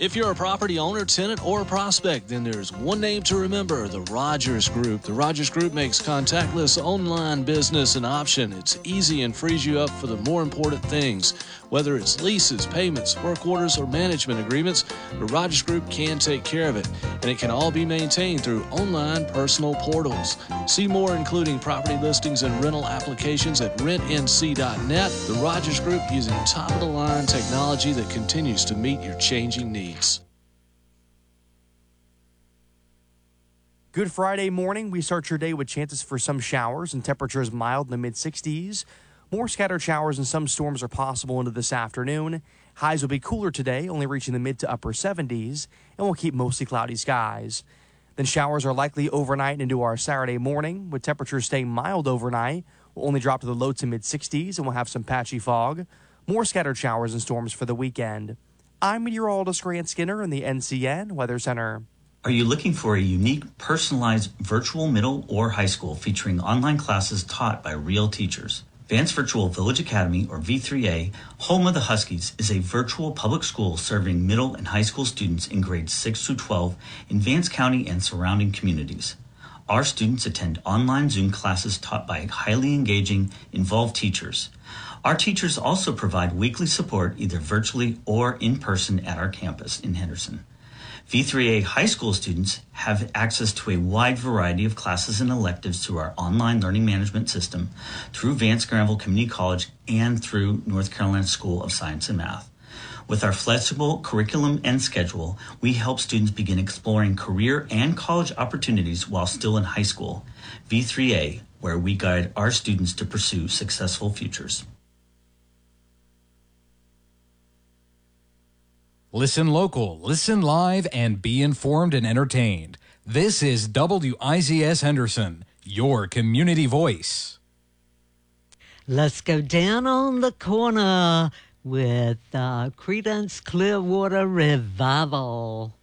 If you're a property owner, tenant, or a prospect, then there's one name to remember, the Rogers Group. The Rogers Group makes contactless online business an option. It's easy and frees you up for the more important things. Whether it's leases, payments, work orders, or management agreements, the Rogers Group can take care of it. And it can all be maintained through online personal portals. See more, including property listings and rental applications at rentnc.net. The Rogers Group, using top-of-the-line technology that continues to meet your changing needs. Good Friday morning. We start your day with chances for some showers and temperatures mild in the mid-60s. More scattered showers and some storms are possible into this afternoon. Highs will be cooler today, only reaching the mid to upper 70s, and we'll keep mostly cloudy skies. Then showers are likely overnight into our Saturday morning, with temperatures staying mild overnight. We'll only drop to the low to mid-60s, and we'll have some patchy fog. More scattered showers and storms for the weekend. I'm meteorologist Grant Skinner in the NCN Weather Center. Are you looking for a unique, personalized virtual middle or high school featuring online classes taught by real teachers? Vance Virtual Village Academy, or V3A, home of the Huskies, is a virtual public school serving middle and high school students in grades 6 through 12 in Vance County and surrounding communities. Our students attend online Zoom classes taught by highly engaging, involved teachers. Our teachers also provide weekly support either virtually or in person at our campus in Henderson. V3A high school students have access to a wide variety of classes and electives through our online learning management system, through Vance Granville Community College, and through North Carolina School of Science and Math. With our flexible curriculum and schedule, we help students begin exploring career and college opportunities while still in high school. V3A, where we guide our students to pursue successful futures. Listen local, listen live, and be informed and entertained. This is WIZS Henderson, your community voice. Let's go down on the corner with Creedence Clearwater Revival.